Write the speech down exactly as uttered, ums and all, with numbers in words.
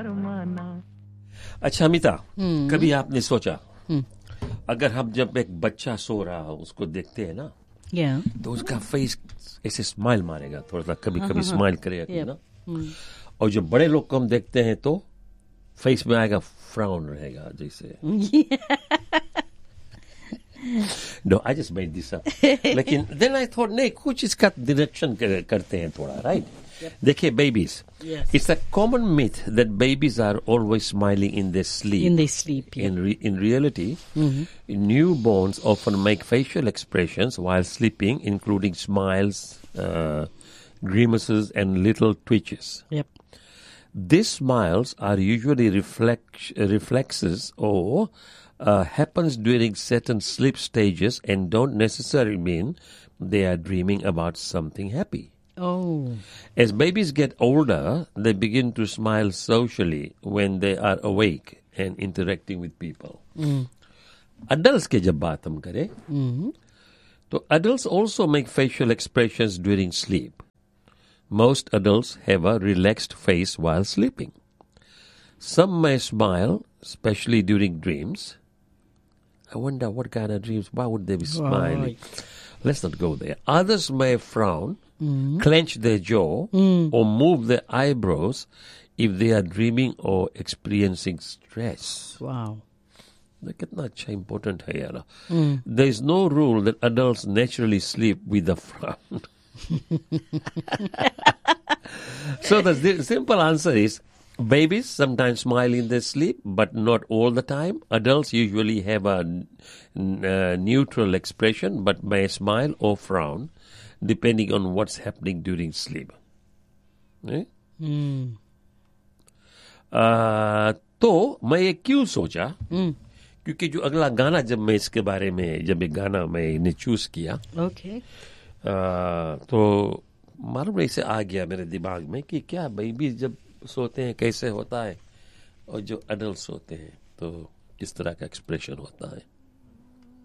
अच्छा अमिता, कभी आपने सोचा अगर हम जब एक बच्चा सो रहा हो उसको देखते हैं ना, Yeah. तो उसका फेस ऐसे स्माइल मारेगा, थोड़ा सा कभी कभी स्माइल करेगा Yep. ना, और जो बड़े लोग को हम देखते हैं तो फेस में आएगा फ्राउन रहेगा जैसे. No, I just made this up. लेकिन then I thought नहीं, कुछ इसका डिरेक्शन करते हैं थोड़ा, right? Yep. देखिए babies. Yes. It's a common myth that babies are always smiling in their sleep. In their sleep, yeah. In re- in reality, newborns often make facial expressions while sleeping, including smiles, uh, grimaces, and little twitches. Yep. These smiles are usually reflect, reflexes or uh, happens during certain sleep stages and don't necessarily mean they are dreaming about something happy. Oh. As babies get older, they begin to smile socially when they are awake and interacting with people. Mm. Adults के जब बात हम करें, तो adults also make facial expressions during sleep. Most adults have a relaxed face while sleeping. Some may smile, especially during dreams. I wonder what kind of dreams, why would they be smiling? Right. Let's not go there. Others may frown, clench their jaw, or move their eyebrows if they are dreaming or experiencing stress. Wow. Look, कितना अच्छा important है यार. There is no rule that adults naturally sleep with a frown. So the si- simple answer is, babies sometimes smile in their sleep, but not all the time. Adults usually have a n- n- uh, neutral expression, but may smile or frown, depending on what's happening during sleep. Eh? Mm. Uh, तो मैं ये क्यों सोचा, क्योंकि जो अगला गाना जब मैं इसके बारे में जब एक गाना मैंने चूज किया, Okay. आ, तो मालूम नहीं से आ गया मेरे दिमाग में कि क्या बेबी जब सोते हैं कैसे होता है और जो अडल्ट सोते हैं तो किस तरह का एक्सप्रेशन होता है.